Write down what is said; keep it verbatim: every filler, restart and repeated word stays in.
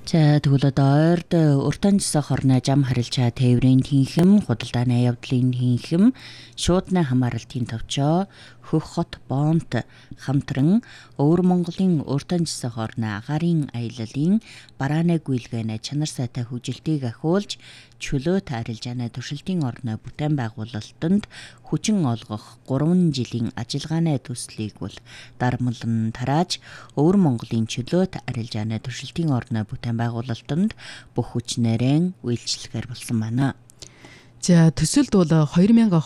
За тэгвэл одоо ойрд уртан жисэх хорны жам харилцаа тээврийн тэнхэм, худалдааны явдлын тэнхэм, шуудны хамааралтын товчоо, хөх хот боонт хамтран Өвөр Монголын уртан жисэх хорны агаарын аяллалын барааны гүйлгээнэ чанар сайтай хүжилтийг ахиулж чөлөөт арилжааны туршилтын орны бүтээн байгуулалтанд хүчин олгох гурван жилийн ажиллагааны төслийг бол дарамлан тарааж Өвөр Монголын чөлөөт арилжааны туршилтын орны бүтээн байгуулалтанд бүх хүчнээрээ үйлчлэхээр болсон байна. За төсөлд бол две тысячи